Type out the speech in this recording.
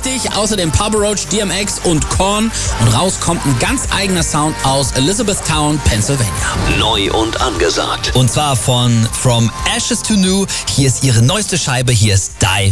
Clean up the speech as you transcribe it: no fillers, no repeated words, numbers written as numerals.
richtig. Außerdem Papa Roach, DMX und Korn. Und raus kommt ein ganz eigener Sound aus Elizabethtown, Pennsylvania. Neu und angesagt. Und zwar von From Ashes to New. Hier ist ihre neueste Scheibe. Hier ist Die